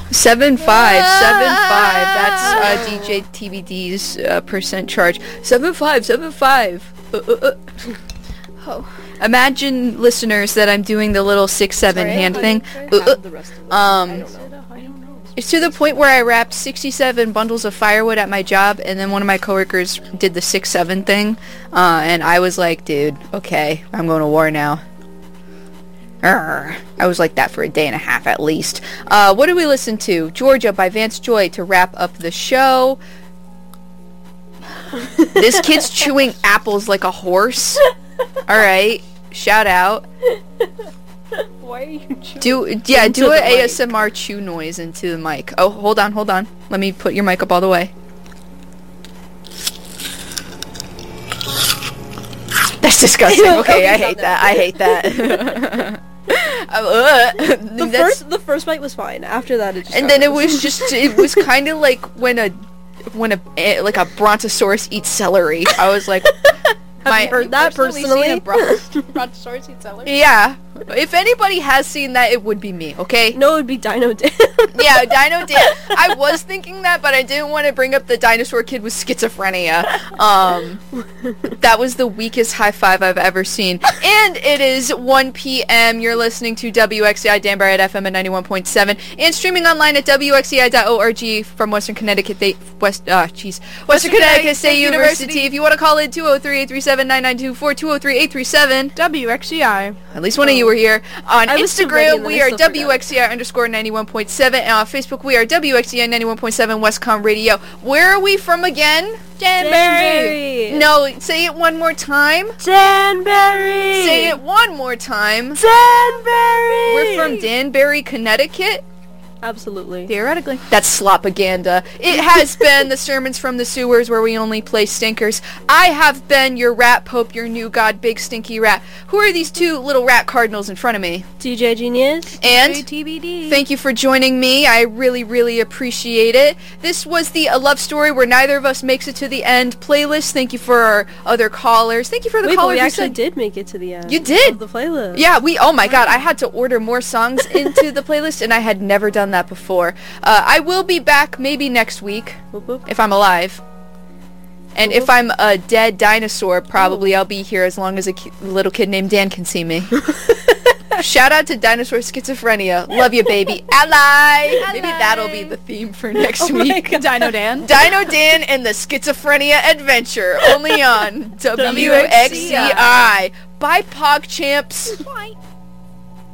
75. That's DJ TBD's percent charge. 75. Oh. Imagine, listeners, that I'm doing the little 6-7 hand thing. It's to the point where I wrapped 67 bundles of firewood at my job, and then one of my coworkers did the 6-7 thing, and I was like, dude, okay, I'm going to war now. I was like that for a day and a half at least. What did we listen to? Georgia by Vance Joy to wrap up the show. This kid's chewing apples like a horse. Alright, shout out. Why are you chewing? Do an ASMR chew noise into the mic. Oh, hold on. Let me put your mic up all the way. That's disgusting. Okay, I hate that. The first bite was fine. After that, it just and then it was kind of like when a brontosaurus eats celery. I was like, Have you heard that personally? Brontosaurus eat celery? Yeah. If anybody has seen that, it would be me, okay? No, it would be Dino Dan. Yeah, Dino Dan. I was thinking that, but I didn't want to bring up the dinosaur kid with schizophrenia. That was the weakest high five I've ever seen. And it is 1 p.m. You're listening to WXCI Danbury at FM at 91.7 and streaming online at WXCI.org from Western Connecticut Western Connecticut State University. If you want to call in 203-837-9924, 203-837 WXCI. At least one of you were here. On Instagram, we are WXCI_91.7, and on Facebook, we are WXCI 91.7 Westcom Radio. Where are we from again? Danbury. No, say it one more time. Danbury. Say it one more time. Danbury. We're from Danbury, Connecticut. Absolutely. Theoretically. That's slopaganda. It has been the Sermons from the Sewers, where we only play stinkers. I have been your rat pope, your new god, big stinky rat. Who are these two little rat cardinals in front of me? DJ Genius. And TBD. Thank you for joining me. I really, really appreciate it. This was the A Love Story Where Neither of Us Makes It to the End playlist. Thank you for our other callers. Thank you for the callers. We actually did make it to the end. You did? Of the playlist. Yeah, oh my god, I had to order more songs into the playlist, and I had never done that before. I will be back maybe next week, if I'm alive. And if I'm a dead dinosaur, probably I'll be here as long as a little kid named Dan can see me. Shout out to Dinosaur Schizophrenia. Love you, baby. Ally! Maybe that'll be the theme for next week. Dino Dan. Dino Dan and the Schizophrenia Adventure. Only on WXCI. Bye, PogChamps. Bye.